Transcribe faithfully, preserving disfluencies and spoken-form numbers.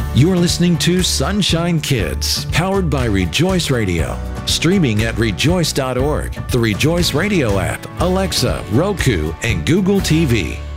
You're listening to Sunshine Kids, powered by Rejoice Radio. Streaming at rejoice dot org, the Rejoice Radio app, Alexa, Roku, and Google T V.